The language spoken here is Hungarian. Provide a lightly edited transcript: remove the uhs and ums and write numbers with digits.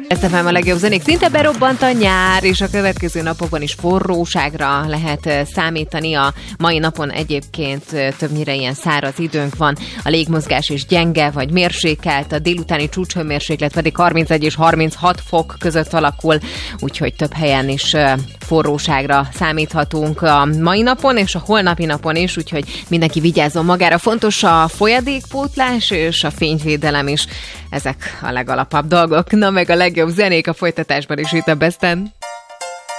Ezt a legjobb zenék. Szinte berobbant a nyár, és a következő napokban is forróságra lehet számítani. A mai napon egyébként többnyire ilyen száraz időnk van. A légmozgás is gyenge vagy mérsékelt, a délutáni csúcshőmérséklet pedig 31 és 36 fok között alakul, úgyhogy több helyen is forróságra számíthatunk a mai napon és a holnapi napon is, úgyhogy mindenki vigyázzon magára. Fontos a folyadékpótlás és a fényvédelem is. Ezek a legalapabb dolgok. Na meg a legjobb zenék a folytatásban is itt a Besten.